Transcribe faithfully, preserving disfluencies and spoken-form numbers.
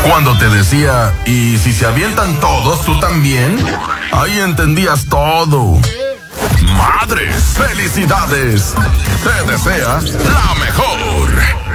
Cuando te decía, ¿y si se avientan todos, tú también? Ahí entendías todo. Madres, felicidades. Te desea la mejor.